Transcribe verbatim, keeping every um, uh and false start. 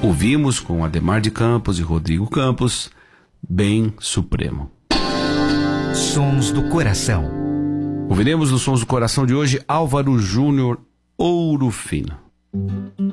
Ouvimos com Adhemar de Campos e Rodrigo Campos, Bem Supremo. Sons do Coração. Ouviremos nos Sons do Coração de hoje Álvaro Júnior, Ouro Fino.